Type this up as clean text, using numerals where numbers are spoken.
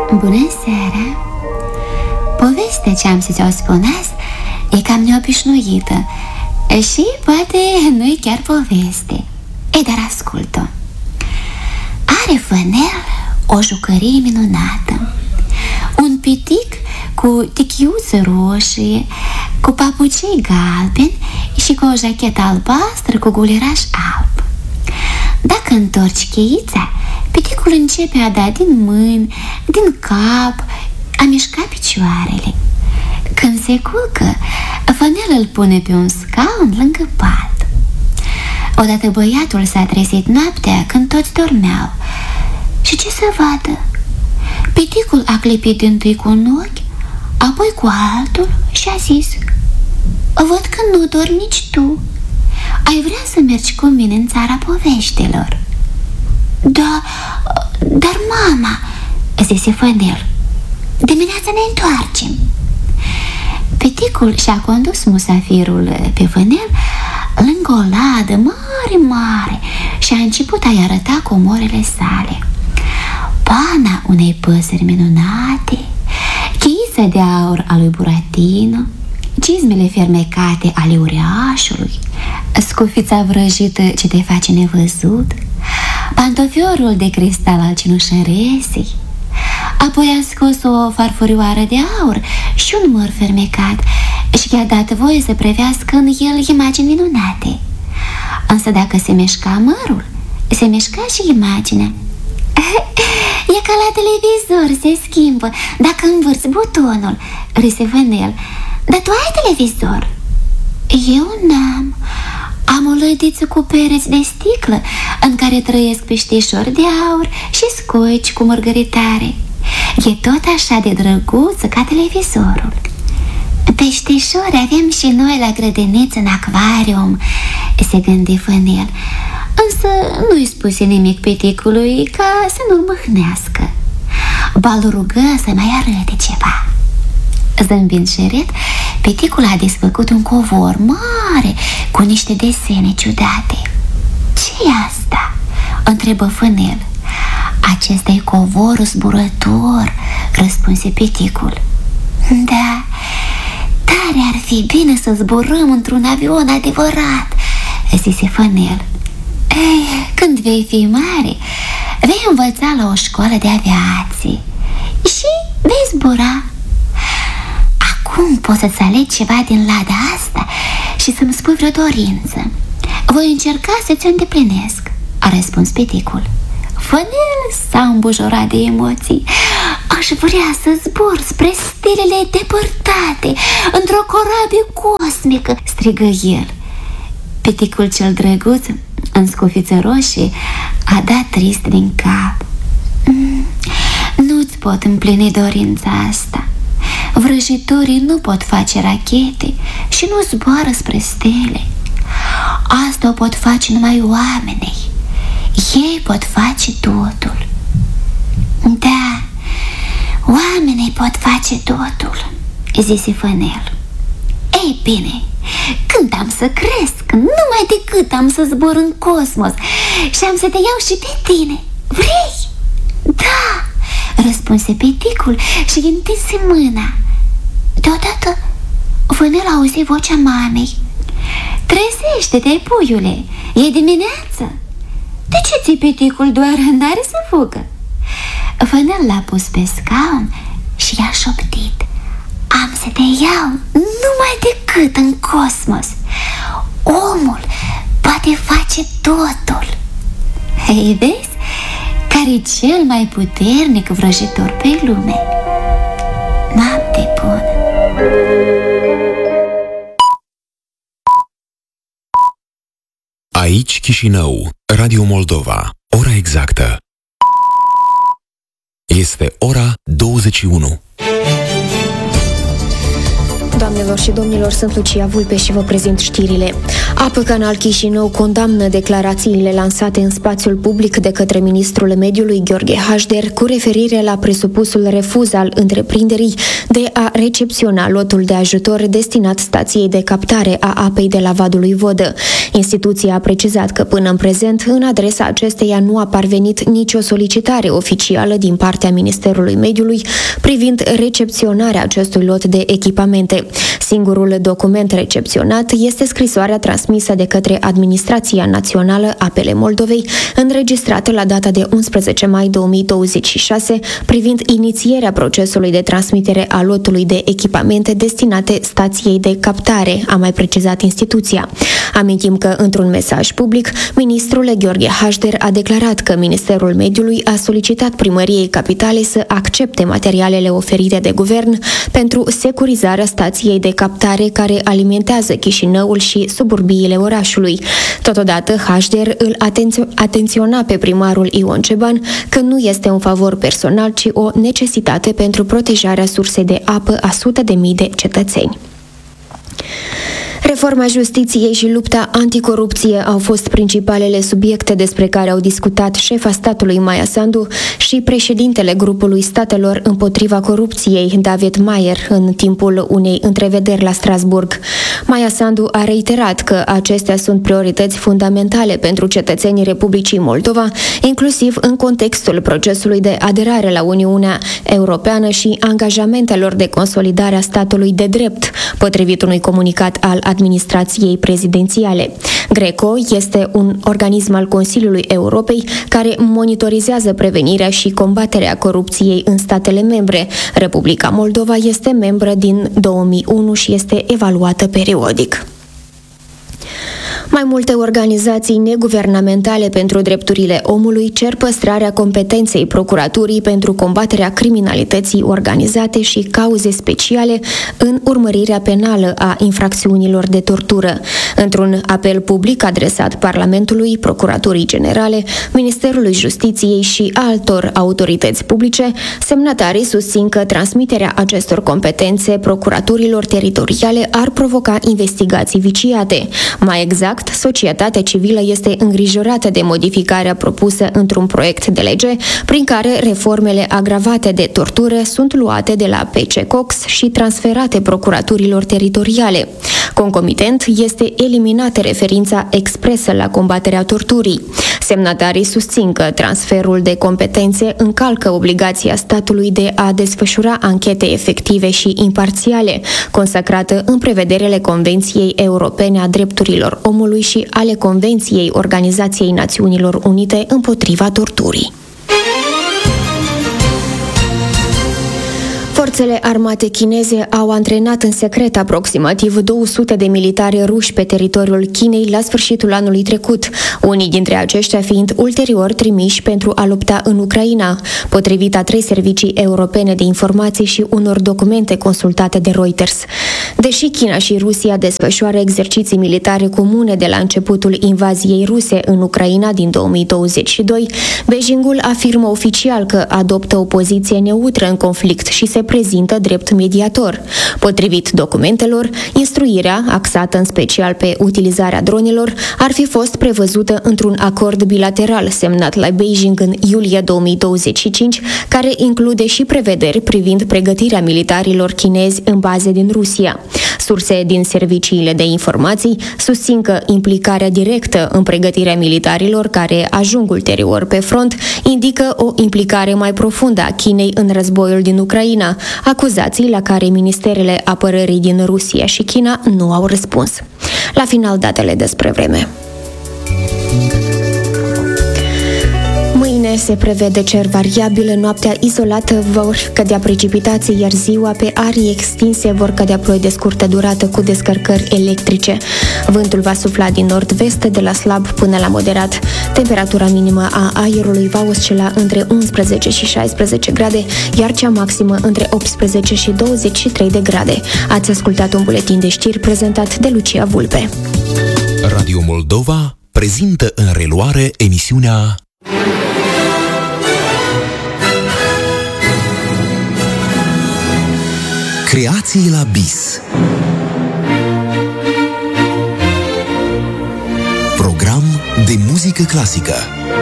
Bună seara! Povestea ce am să ți-o spun azi e cam neobișnuită și poate nu-i chiar poveste. Dar ascult-o. Are Fănel o jucărie minunată. Un pitic cu tichiuță roșie, cu papucii galbeni și cu o jachetă albastră cu guleraș alb. Dacă întorci cheița, piticul începe a da din mâini, din cap, a mișca picioarele. Când se culcă, Fănel îl pune pe un scaun lângă pat. Odată băiatul s-a trezit noaptea când toți dormeau. Și ce să vadă? Piticul a clipit întâi cu un ochi, apoi cu altul și a zis: văd că nu dormi nici tu. Ai vrea să mergi cu mine în țara poveștilor? Da, dar mama, zise Fănel, dimineața ne întoarcem. Piticul și-a condus musafirul pe Fănel lângă o ladă mare, mare și a început a-i arăta comorele sale. Pana unei păsări minunate, cheița de aur a lui Buratino, cizmele fermecate ale uriașului, scufița vrăjită ce te face nevăzut, pantofiorul de cristal al cenușăresei. Apoi a scos o farfurioară de aur și un măr fermecat și i-a dat voie să prevească în el imagini minunate. Însă dacă se mișca mărul, se mișca și imaginea. E ca la televizor, se schimbă dacă învârți butonul, râse Fănel. Dar tu ai televizor? Eu n-am. Am o lădiță cu pereți de sticlă în care trăiesc peștișori de aur și scoici cu mărgăritare. E tot așa de drăguță ca televizorul. Peștișori avem și noi la grădiniță în acvarium, se gândi Fănel. Însă nu-i spuse nimic piticului ca să nu-l mâhnească. Ba-l rugă să mai arăte ceva. Zâmbind șeret, piticul a desfăcut un covor mare cu niște desene ciudate. Ce-i asta? Întrebă Fănel. Acesta-i covorul zburător, răspunse piticul. Da, tare ar fi bine să zburăm într-un avion adevărat, zise Fănel. Ei, când vei fi mare, vei învăța la o școală de aviație și vei zbura. Acum poți să-ți alegi ceva din lada asta și să-mi spui vreo dorință. Voi încerca să ți-o îndeplinesc, a răspuns piticul. Fănel s-a îmbujorat de emoții. Aș vrea să zbor spre stelele depărtate, într-o corabie cosmică, strigă el. Piticul cel drăguț, în scufiță roșie, a dat trist din cap. Nu-ți pot împlini dorința asta. Vrăjitorii nu pot face rachete și nu zboară spre stele. Asta o pot face numai oamenii. Ei pot face totul. Da, oamenii pot face totul, zise Fănel. Ei bine, când am să cresc, numai decât am să zbor în cosmos și am să te iau și pe tine. Vrei? Da, răspunse piticul și întinse mâna. Deodată Fănel auzi vocea mamei. Trezește-te, puiule, e dimineață. De ce ți piticul doar n-are să fugă? Fănel l-a pus pe scaun și i-a șoptit. Am să te iau numai decât în cosmos. Omul poate face totul. Ei, vezi? Care-i cel mai puternic vrăjitor pe lume? Noapte bună! Aici Chișinău, Radio Moldova. Ora exactă este ora 21. Doamne Doamnelor și domnilor, sunt Lucia Vulpe și vă prezint știrile. APă Canal Chișinău condamnă declarațiile lansate în spațiul public de către ministrul mediului Gheorghe Hașder cu referire la presupusul refuz al întreprinderii de a recepționa lotul de ajutor destinat stației de captare a apei de la Vadului Vodă. Instituția a precizat că până în prezent, în adresa acesteia nu a parvenit nicio solicitare oficială din partea Ministerului Mediului privind recepționarea acestui lot de echipamente. Singurul document recepționat este scrisoarea transmisă de către Administrația Națională Apele Moldovei, înregistrată la data de 11 mai 2026, privind inițierea procesului de transmitere a lotului de echipamente destinate stației de captare, a mai precizat instituția. Amintim că, într-un mesaj public, ministrul Gheorghe Hașder a declarat că Ministerul Mediului a solicitat Primăriei Capitalei să accepte materialele oferite de guvern pentru securizarea stației de captare care alimentează Chișinăul și suburbiile orașului. Totodată, Hașder îl atenționa pe primarul Ion Ceban că nu este un favor personal, ci o necesitate pentru protejarea sursei de apă a sute de mii de cetățeni. Reforma justiției și lupta anticorupție au fost principalele subiecte despre care au discutat șefa statului Maia Sandu și președintele grupului statelor împotriva corupției, David Mayer, în timpul unei întrevederi la Strasburg. Maia Sandu a reiterat că acestea sunt priorități fundamentale pentru cetățenii Republicii Moldova, inclusiv în contextul procesului de aderare la Uniunea Europeană și angajamentelor de consolidare a statului de drept, potrivit unui comunicat al administrației prezidențiale. GRECO este un organism al Consiliului Europei care monitorizează prevenirea și combaterea corupției în statele membre. Republica Moldova este membră din 2001 și este evaluată periodic. Mai multe organizații neguvernamentale pentru drepturile omului cer păstrarea competenței procuraturii pentru combaterea criminalității organizate și cauze speciale în urmărirea penală a infracțiunilor de tortură. Într-un apel public adresat Parlamentului, Procuraturii Generale, Ministerului Justiției și altor autorități publice, semnatarii susțin că transmiterea acestor competențe procuraturilor teritoriale ar provoca investigații viciate. Mai exact, societatea civilă este îngrijorată de modificarea propusă într-un proiect de lege prin care reformele agravate de tortură sunt luate de la PCCOX și transferate procuraturilor teritoriale. Concomitent, este eliminată referința expresă la combaterea torturii. Semnatarii susțin că transferul de competențe încalcă obligația statului de a desfășura anchete efective și imparțiale, consacrată în prevederile Convenției Europene a Drepturilor Omului și ale Convenției Organizației Națiunilor Unite împotriva torturii. Forțele armate chineze au antrenat în secret aproximativ 200 de militari ruși pe teritoriul Chinei la sfârșitul anului trecut, unii dintre aceștia fiind ulterior trimiși pentru a lupta în Ucraina, potrivit a 3 servicii europene de informații și unor documente consultate de Reuters. Deși China și Rusia desfășoară exerciții militare comune de la începutul invaziei ruse în Ucraina din 2022, Beijingul afirmă oficial că adoptă o poziție neutră în conflict și se prezintă drept mediator. Potrivit documentelor, instruirea, axată în special pe utilizarea dronelor, ar fi fost prevăzută într-un acord bilateral semnat la Beijing în iulie 2025, care include și prevederi privind pregătirea militarilor chinezi în baze din Rusia. Surse din serviciile de informații susțin că implicarea directă în pregătirea militarilor care ajung ulterior pe front indică o implicare mai profundă a Chinei în războiul din Ucraina, acuzații la care ministerele apărării din Rusia și China nu au răspuns. La final, datele despre vreme. Mâine se prevede cer variabil, noaptea izolată vor cădea precipitații, iar ziua pe arii extinse vor cădea ploi de scurtă durată cu descărcări electrice. Vântul va sufla din nord-vest de la slab până la moderat. Temperatura minimă a aerului va oscila între 11 și 16 grade, iar cea maximă între 18 și 23 de grade. Ați ascultat un buletin de știri prezentat de Lucia Vulpe. Radio Moldova prezintă în reluare emisiunea Creații la BIS. Program de muzică clasică.